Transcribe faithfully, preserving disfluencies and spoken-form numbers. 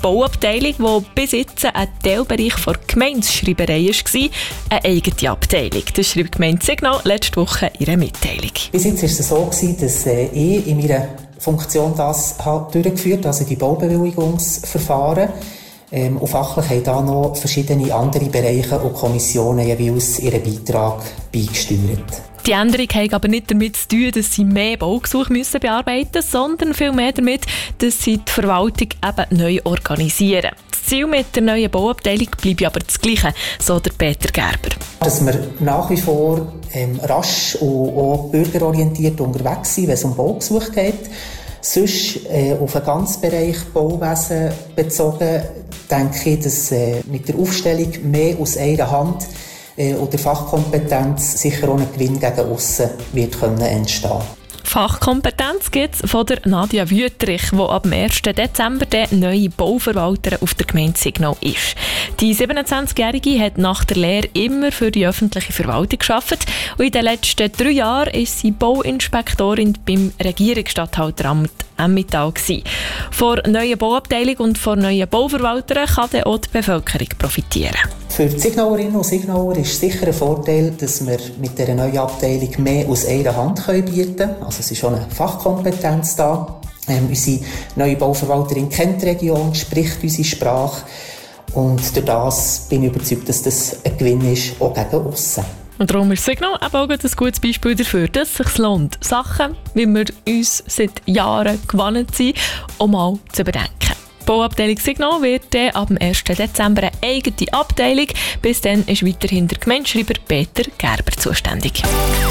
Bauabteilung, die bis jetzt ein Teilbereich der Gemeindeschreiberei war, eine eigene Abteilung. Das schreibt die Gemeinde Signal letzte Woche in ihrer Mitteilung. Bis jetzt war es so, dass ich in meiner Funktion das durchgeführt habe, also die Baubewilligungsverfahren. Ähm, und fachlich haben da noch verschiedene andere Bereiche und Kommissionen jeweils ihren Beitrag beigesteuert. Die Änderung hat aber nicht damit zu tun, dass sie mehr Baugesuche müssen bearbeiten müssen, sondern vielmehr damit, dass sie die Verwaltung eben neu organisieren. Das Ziel mit der neuen Bauabteilung bleibt aber das Gleiche, so der Peter Gerber. Dass wir nach wie vor ähm, rasch und auch bürgerorientiert unterwegs sind, wenn es um Baugesuche geht. Sonst äh, auf den ganzen Bereich Bauwesen bezogen, denke ich, dass äh, mit der Aufstellung mehr aus einer Hand äh, und der Fachkompetenz sicher auch ein Gewinn gegen aussen wird können entstehen. Fachkompetenz gibt es von der Nadia Wüterich, die ab dem ersten Dezember der neue Bauverwalterin auf der Gemeinde Signal ist. Die siebenundzwanzigjährige hat nach der Lehre immer für die öffentliche Verwaltung gearbeitet und in den letzten drei Jahren ist sie Bauinspektorin beim Regierungsstatthalteramt Emmental gewesen. Von der neuen Bauabteilung und von der neuen Bauverwalterin kann dann auch die Bevölkerung profitieren. Für die Signalerinnen und Signaler ist sicher ein Vorteil, dass wir mit dieser neuen Abteilung mehr aus einer Hand bieten können. Also es ist schon eine Fachkompetenz da. Ähm, unsere neue Bauverwalterin kennt die Region, spricht unsere Sprache. Und durch das bin ich überzeugt, dass das ein Gewinn ist, auch gegen aussen. Und darum ist Signal eben auch ein gutes Beispiel dafür, dass es sich lohnt, Sachen, wie wir uns seit Jahren gewohnt sind, auch mal zu überdenken. Die Bauabteilung Signal wird dann ab dem ersten Dezember eine eigene Abteilung. Bis dann ist weiterhin der Gemeindeschreiber Peter Gerber zuständig.